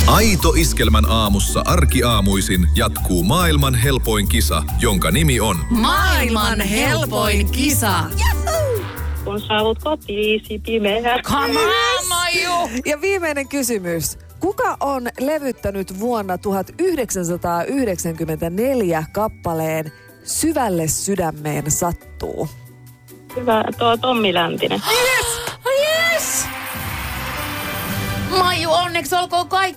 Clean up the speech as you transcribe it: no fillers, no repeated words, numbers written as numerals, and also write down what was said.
Aito Iskelmän aamussa arkiaamuisin jatkuu maailman helpoin kisa, jonka nimi on Maailman helpoin kisa. Kun saavut kotiisi pimeä. Come on, Maiju! Ja viimeinen kysymys. Kuka on levyttänyt vuonna 1994 kappaleen Syvälle sydämeen sattuu? Hyvä, Tommi Läntinen. Yes! Maiju, onneksi olkoon kaikki